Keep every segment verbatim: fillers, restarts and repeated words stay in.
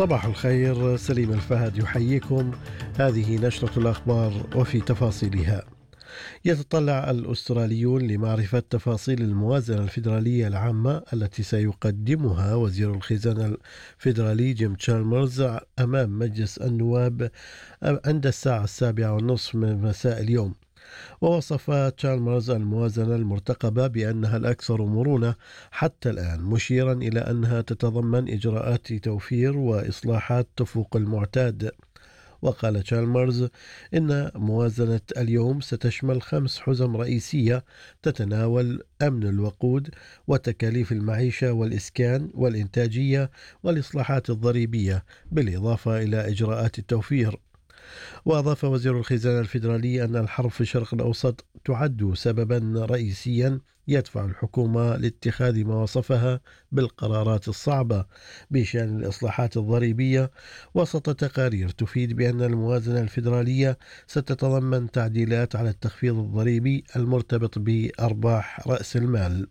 صباح الخير، سليم الفهد يحييكم. هذه نشرة الأخبار وفي تفاصيلها. يتطلع الأستراليون لمعرفة تفاصيل الموازنة الفيدرالية العامة التي سيقدمها وزير الخزانة الفيدرالي جيم تشالمرز أمام مجلس النواب عند الساعة السابعة والنصف من مساء اليوم. ووصف تشالمرز الموازنة المرتقبة بأنها الأكثر مرونة حتى الآن، مشيرا إلى أنها تتضمن إجراءات توفير وإصلاحات تفوق المعتاد. وقال تشالمرز إن موازنة اليوم ستشمل خمس حزم رئيسية تتناول أمن الوقود وتكاليف المعيشة والإسكان والإنتاجية والإصلاحات الضريبية، بالإضافة إلى إجراءات التوفير. وأضاف وزير الخزانة الفيدرالي أن الحرب في الشرق الأوسط تعد سببا رئيسيا يدفع الحكومة لاتخاذ ما وصفها بالقرارات الصعبة بشأن الإصلاحات الضريبية، وسط تقارير تفيد بأن الموازنة الفيدرالية ستتضمن تعديلات على التخفيض الضريبي المرتبط بأرباح رأس المال.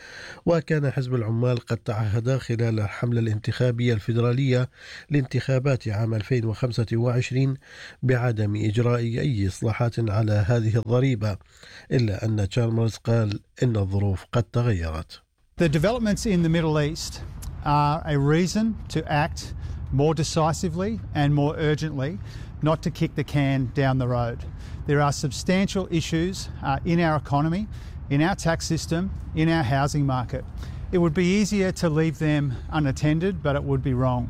وكان حزب العمال قد تعهد خلال الحملة الانتخابية الفيدرالية لانتخابات عام ألفين وخمسة وعشرين بعدم إجراء أي إصلاحات على هذه الضريبة، إلا أن تشالمرز قال إن الظروف قد تغيرت. The developments in the Middle East are a reason to act more decisively and more urgently, not to kick the can down the road. There are substantial issues uh, in our economy, in our tax system, in our housing market. It would be easier to leave them unattended, but it would be wrong.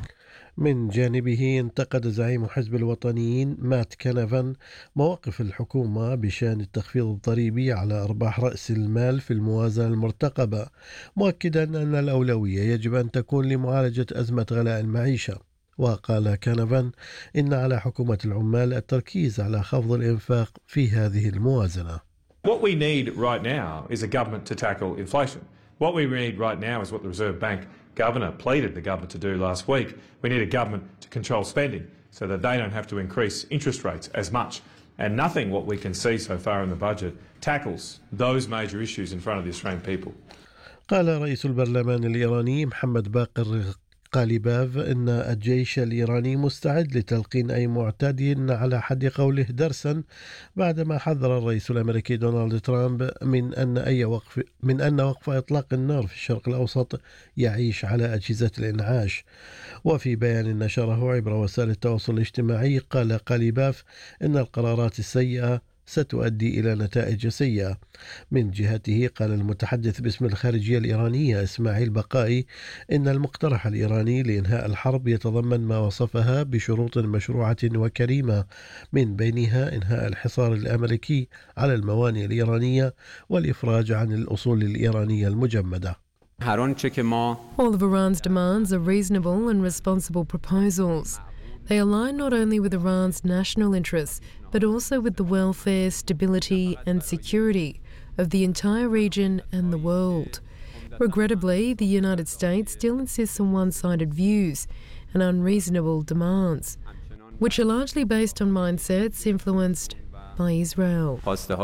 من جانبه انتقد زعيم حزب الوطنيين مات كانافان مواقف الحكومة بشأن التخفيض الضريبي على أرباح رأس المال في الموازنة المرتقبة، مؤكدا أن الأولوية يجب أن تكون لمعالجة أزمة غلاء المعيشة. وقال كانافان إن على حكومة العمال التركيز على خفض الإنفاق في هذه الموازنة. What we need right now is a government to tackle inflation. What we need right now is what the Reserve Bank Governor pleaded the government to do last week. We need a government to control spending so that they don't have to increase interest rates as much. And nothing what we can see so far in the budget tackles those major issues in front of the Australian people. قال رئيس البرلمان الإيراني محمد باقر قاليباف إن الجيش الإيراني مستعد لتلقين أي معتدي على حد قوله درسا، بعدما حذر الرئيس الأمريكي دونالد ترامب من أن أي وقف من أن وقف إطلاق النار في الشرق الأوسط يعيش على أجهزة الإنعاش. وفي بيان نشره عبر وسائل التواصل الاجتماعي قال قاليباف إن القرارات السيئة ستؤدي إلى نتائج سيئة. من جهته قال المتحدث باسم الخارجية الإيرانية إسماعيل بقائي إن المقترح الإيراني لإنهاء الحرب يتضمن ما وصفها بشروط مشروعة وكريمة، من بينها إنهاء الحصار الأمريكي على الموانئ الإيرانية والإفراج عن الأصول الإيرانية المجمدة. All of Iran's demands are reasonable and responsible proposals. They align not only with Iran's national interests, but also with the welfare, stability and security of the entire region and the world. Regrettably, the United States still insists on one-sided views and unreasonable demands, which are largely based on mindsets influenced by Israel.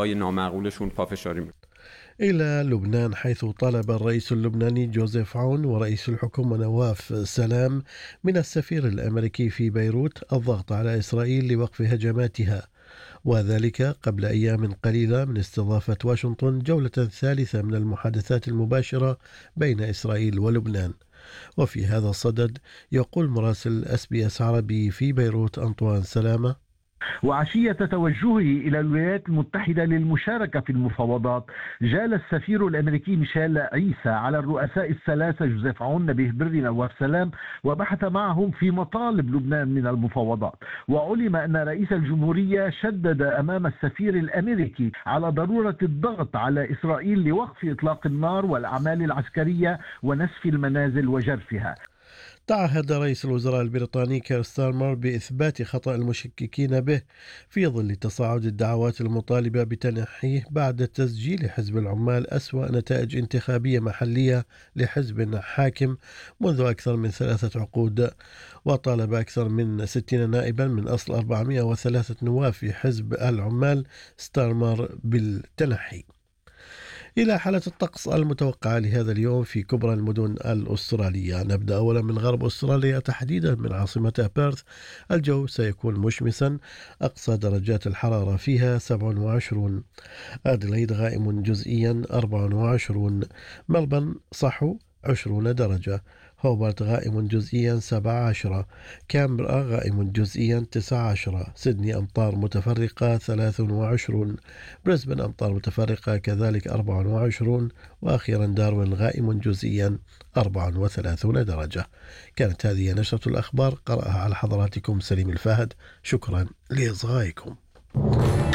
إلى لبنان، حيث طلب الرئيس اللبناني جوزيف عون ورئيس الحكومة نواف سلام من السفير الأمريكي في بيروت الضغط على إسرائيل لوقف هجماتها، وذلك قبل أيام قليلة من استضافة واشنطن جولة ثالثة من المحادثات المباشرة بين إسرائيل ولبنان. وفي هذا الصدد يقول مراسل اس بي اس عربي في بيروت أنطوان سلامة: وعشية توجهه إلى الولايات المتحدة للمشاركة في المفاوضات، جال السفير الأمريكي ميشيل عيسى على الرؤساء الثلاثة جوزيف عون، نبيه بري، نواف سلام، وبحث معهم في مطالب لبنان من المفاوضات. وعلم أن رئيس الجمهورية شدد أمام السفير الأمريكي على ضرورة الضغط على إسرائيل لوقف إطلاق النار والأعمال العسكرية ونسف المنازل وجرفها. تعهد رئيس الوزراء البريطاني كير ستارمر بإثبات خطأ المشككين به في ظل تصاعد الدعوات المطالبة بتنحيه بعد تسجيل حزب العمال أسوأ نتائج انتخابية محلية لحزب حاكم منذ أكثر من ثلاثة عقود. وطالب أكثر من ستين نائبا من أصل أربعمائة وثلاثة نواب في حزب العمال ستارمر بالتنحي. إلى حالة الطقس المتوقعة لهذا اليوم في كبرى المدن الأسترالية. نبدأ أولا من غرب أستراليا، تحديدا من عاصمتها بيرث. الجو سيكون مشمسا، أقصى درجات الحرارة فيها سبعة وعشرين. أديلايد غائم جزئيا أربعة وعشرين. ملبورن صحو عشرون درجة. هوبارت غائم جزئيا سبعة عشر. كامبرا غائم جزئيا تسعة عشر. سيدني أمطار متفرقة ثلاثة وعشرون. بريسبن أمطار متفرقة كذلك أربعة وعشرون. وأخيرا داروين غائم جزئيا أربعة وثلاثون درجة. كانت هذه نشرة الأخبار، قرأها على حضراتكم سليم الفهد. شكرا لإصغائكم.